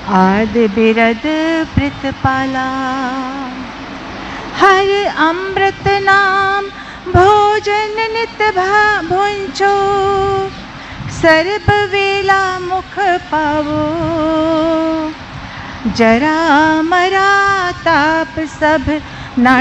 आदि बिरद प्रतिपाला। हर अमृत नाम भोजन नित भुंचो, सर्ब वेला मुख पावो। जरा मरा ताप सब